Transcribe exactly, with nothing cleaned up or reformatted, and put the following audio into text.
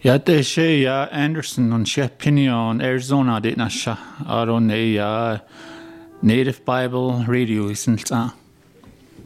Ja, det er sé ja Anderson on sé Pinion, Arizona dit na sha. Aron é ja Native Bible Radio isn't